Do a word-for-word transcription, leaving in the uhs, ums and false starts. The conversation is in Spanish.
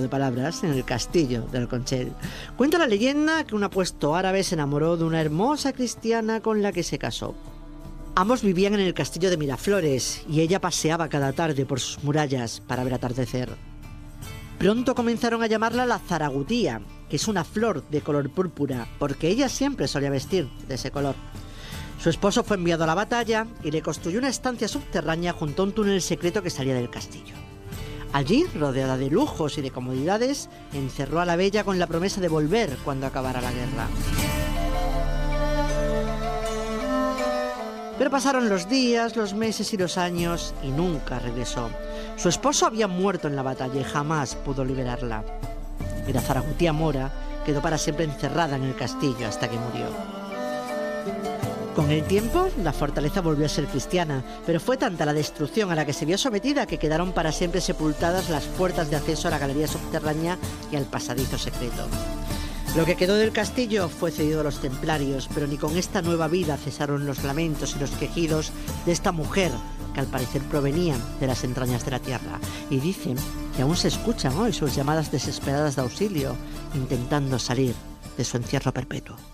de palabras, en el castillo del Conchel. Cuenta la leyenda que un apuesto árabe se enamoró de una hermosa cristiana con la que se casó. Ambos vivían en el castillo de Miraflores y ella paseaba cada tarde por sus murallas para ver atardecer. Pronto comenzaron a llamarla la zaragutía, que es una flor de color púrpura, porque ella siempre solía vestir de ese color. Su esposo fue enviado a la batalla y le construyó una estancia subterránea junto a un túnel secreto que salía del castillo. Allí, rodeada de lujos y de comodidades, encerró a la bella con la promesa de volver cuando acabara la guerra. Pero pasaron los días, los meses y los años y nunca regresó. Su esposo había muerto en la batalla y jamás pudo liberarla. Y la zaragutía mora quedó para siempre encerrada en el castillo hasta que murió. Con el tiempo, la fortaleza volvió a ser cristiana, pero fue tanta la destrucción a la que se vio sometida que quedaron para siempre sepultadas las puertas de acceso a la galería subterránea y al pasadizo secreto. Lo que quedó del castillo fue cedido a los templarios, pero ni con esta nueva vida cesaron los lamentos y los quejidos de esta mujer, que al parecer provenía de las entrañas de la tierra. Y dicen que aún se escuchan hoy sus llamadas desesperadas de auxilio, intentando salir de su encierro perpetuo.